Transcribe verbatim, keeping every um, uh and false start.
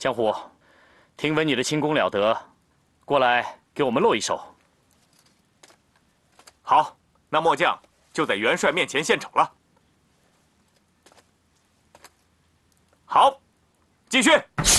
江湖，听闻你的轻功了得，过来给我们露一手。 好，那末将就在元帅面前献丑了。好，继续。